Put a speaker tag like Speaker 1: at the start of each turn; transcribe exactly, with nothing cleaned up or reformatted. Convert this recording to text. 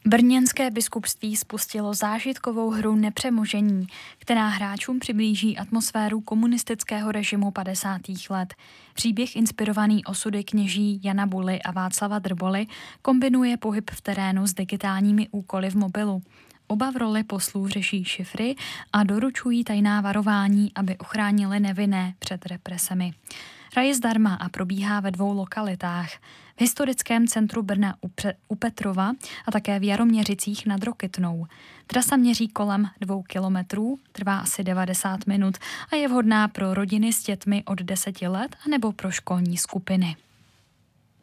Speaker 1: Brněnské biskupství spustilo zážitkovou hru Nepřemožení, která hráčům přiblíží atmosféru komunistického režimu padesátých let. Příběh inspirovaný osudy kněží Jana Buly a Václava Drboly kombinuje pohyb v terénu s digitálními úkoly v mobilu. Oba v roli poslů řeší šifry a doručují tajná varování, aby ochránili nevinné před represemi. Hra je zdarma a probíhá ve dvou lokalitách. V historickém centru Brna u Petrova a také v Jaroměřicích nad Rokytnou. Trasa měří kolem dvou kilometrů, trvá asi devadesát minut a je vhodná pro rodiny s dětmi od deseti let anebo pro školní skupiny.